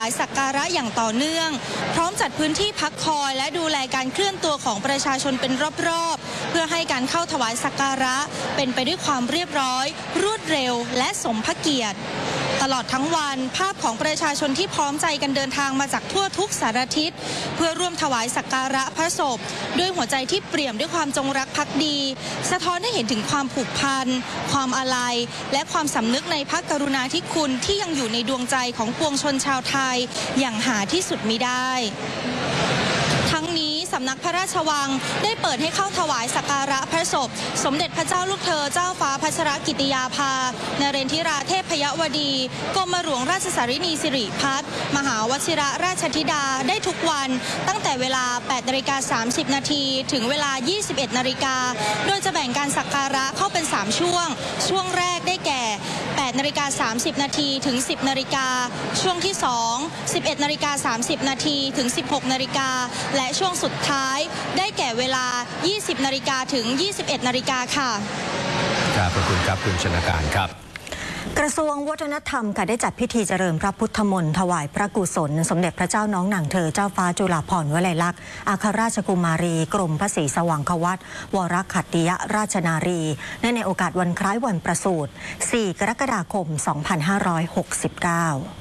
สักการะอย่างต่อเนื่องพร้อมจัดพื้นที่พักคอยและดูแลการเคลื่อนตัวของประชาชนเป็นรอบๆเพื่อให้การเข้าถวายสักการะเป็นไปด้วยความเรียบร้อยรวดเร็วและสมพระเกียรติตลอดทั้งวันภาพของประชาชนที่พร้อมใจกันเดินทางมาจากทั่วทุกสารทิศเพื่อร่วมถวายสักการะพระศพด้วยหัวใจที่เปี่ยมด้วยความจงรักภักดีสะท้อนให้เห็นถึงความผูกพันความอาลัยและความสำนึกในพระกรุณาธิคุณที่ยังอยู่ในดวงใจของปวงชนชาวไทยอย่างหาที่สุดมิได้ทั้งนี้สำนักพระราชวังได้เปิดให้เข้าถวายสักการะพระศพสมเด็จพระเจ้าลูกเธอเจ้าฟ้าพัชรกิติยาภานเรนทิราเทพยวดีกรมหลวงราชสารินีสิริพัฒน์มหาวชิระราชธิดาได้ทุกวันตั้งแต่เวลา 8:30 นาทีถึงเวลา 21 นาฬิกาโดยจะแบ่งการสักการะเข้าเป็น3ช่วงแรกได้แก่ 8:30 นาทีถึง 10 นาฬิกาช่วงที่2 11:30 นาทีถึง 16 นาฬิกาและช่วงสุดท้ายได้แก่เวลา 20 นาฬิกาถึง 21 นาฬิกาค่ะขอบคุณครับคุณชนการครับกระทรวงวัฒนธรรมค่ะได้จัดพิธีเจริญพระพุทธมนต์ถวายพระกุศลสมเด็จพระเจ้าน้องนางเธอเจ้าฟ้าจุฬาภรณ์วลัยลักษณ์อัครราชกุมารีกรมพระศรีสว่างควัตรวรขัตติยราชนารีในโอกาสวันคล้ายวันประสูติ 4 กรกฎาคม 2569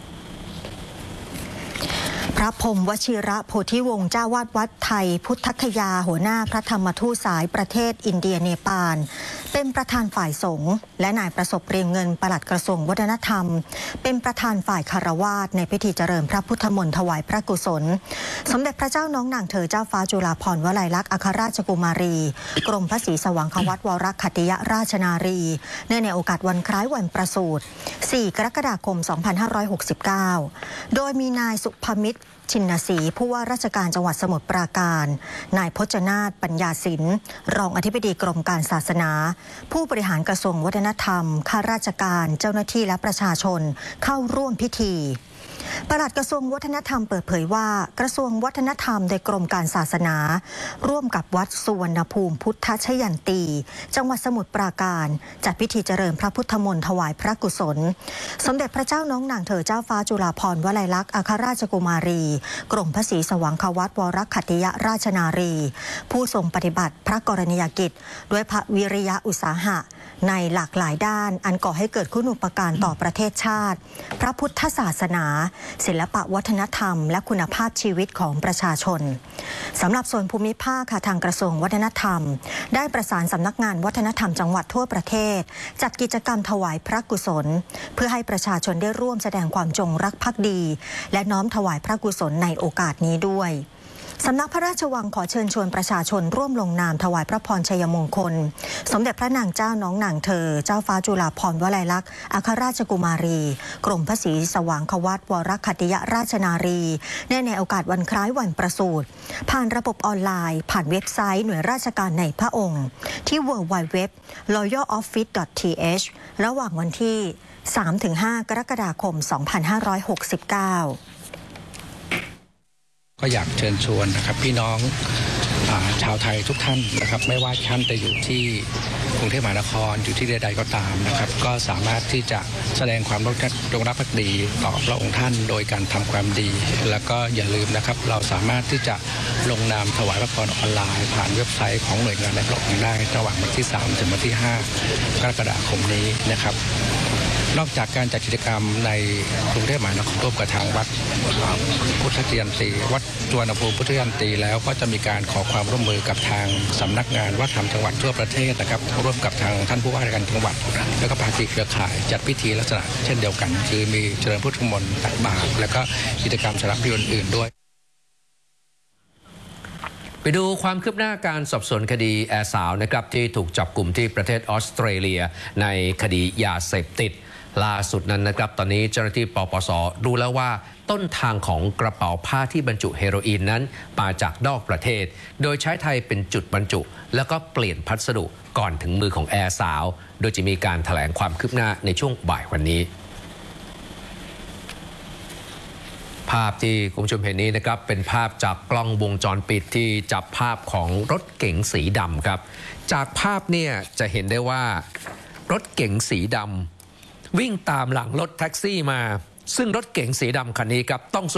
พระพรหมวชิระโพธิวงศ์เจ้าวาดวัดไทยพุทธคยาหัวหน้าพระธรรมทูตสายประเทศอินเดียเนปาลเป็นประธานฝ่ายสงฆ์และนายประสบเรียงเงินปลัดกระทรวงวัฒนธรรมเป็นประธานฝ่ายคารวาสในพิธีเจริญพระพุทธมนต์ถวายพระกุศลสมเด็จพระเจ้าน้องนางเธอเจ้าฟ้าจุฬาภรณ์วลัยลักษณ์อัครราชกุมารีกรมพระศรีสว่างควัตรวรขัตติยราชนารีในโอกาสวันคล้ายวันประสูติ 4 กรกฎาคม 2569โดยมีนายสุภมิตรชินศรีผู้ว่าราชการจังหวัดสมุทรปราการนายพจนาถปัญญาศิลป์รองอธิบดีกรมการศาสนาผู้บริหารกระทรวงวัฒนธรรมข้าราชการเจ้าหน้าที่และประชาชนเข้าร่วมพิธีปลัดกระทรวงวัฒนธรรมเปิดเผยว่ากระทรวงวัฒนธรรมโดยกรมการศาสนาร่วมกับวัดสุวรรณภูมิพุทธชยันตีจังหวัดสมุทรปราการจัดพิธีเจริญพระพุทธมนต์ถวายพระกุศลสมเด็จพระเจ้าน้องนางเธอเจ้าฟ้าจุฬาภรณ์วลัยลักษณ์อัครราชกุมารีกรมพระศรีสว่างควัตรวรขัตติยราชนารีผู้ทรงปฏิบัติพระกรณียกิจด้วยพระวิริยะอุตสาหะในหลากหลายด้านอันก่อให้เกิดคุณูปการต่อประเทศชาติพระพุทธศาสนาศิลปวัฒนธรรมและคุณภาพชีวิตของประชาชนสำหรับส่วนภูมิภาคค่ะทางกระทรวงวัฒนธรรมได้ประสานสำนักงานวัฒนธรรมจังหวัดทั่วประเทศจัดกิจกรรมถวายพระกุศลเพื่อให้ประชาชนได้ร่วมแสดงความจงรักภักดีและน้อมถวายพระกุศลในโอกาสนี้ด้วยสำนักพระราชวังขอเชิญชวนประชาชนร่วมลงนามถวายพระพรชัยมงคลสมเด็จพระนางเจ้าน้องนางเธอเจ้าฟ้าจุฬาภรณ์วลัยลักษณ์อัครราชกุมารีกรมพระศรีสว่างควัตรวรขัตติยราชนารีในโอกาสวันคล้ายวันประสูติผ่านระบบออนไลน์ผ่านเว็บไซต์หน่วยราชการในพระองค์ที่ www.royaloffice.th ระหว่างวันที่ 3-5 กรกฎาคม 2569 ก็อยากเชิญชวนนะครับพี่น้องชาวไทยทุกท่านนะครับไม่ว่าท่านจะอยู่ที่กรุงเทพมหานครอยู่ที่ใดๆก็ตามนะครับก็สามารถที่จะแสดงความจงรักภักดีต่อพระองค์ท่านโดยการทำความดีแล้วก็อย่าลืมนะครับเราสามารถที่จะลงนามถวายพระพรออนไลน์ผ่านเว็บไซต์ของหน่วยงานในพระองค์ได้ระหว่างวันที่ 3 ถึงวันที่ 5 กรกฎาคมนี้นะครับนอกจากการจัดกิจกรรมในกรุงเทพมหานครร่วมกับทางวัดพุทธชยันตีวัดสุวรรณภูมิพุทธชยันตีแล้วก็จะมีการขอความร่วมมือกับทางสำนักงานวัฒนธรรมจังหวัดทั่วประเทศนะครับร่วมกับทางท่านผู้ว่าราชการจังหวัดแล้วก็ภาคีเครือข่ายจัดพิธีลักษณะเช่นเดียวกันคือมีเจริญพุทธมนต์ตักบาตรแล้วก็กิจกรรมสำหรับพิธีอื่นๆด้วยไปดูความคืบหน้าการสอบสวนคดีแอร์สาวนะครับที่ถูกจับกลุ่มที่ประเทศออสเตรเลียในคดียาเสพติดล่าสุดนั้นนะครับตอนนี้เจ้าหน้าที่ปปส.รู้แล้วว่าต้นทางของกระเป๋าผ้าที่บรรจุเฮโรอีนนั้นมาจากนอกประเทศโดยใช้ไทยเป็นจุดบรรจุแล้วก็เปลี่ยนพัสดุก่อนถึงมือของแอร์สาวโดยจะมีการแถลงความคืบหน้าในช่วงบ่ายวันนี้ภาพที่คุณผู้ชมเห็นนี้นะครับเป็นภาพจากกล้องวงจรปิดที่จับภาพของรถเก๋งสีดำครับจากภาพเนี่ยจะเห็นได้ว่ารถเก๋งสีดำวิ่งตามหลังรถแท็กซี่มาซึ่งรถเก๋งสีดำคันนี้ครับต้อง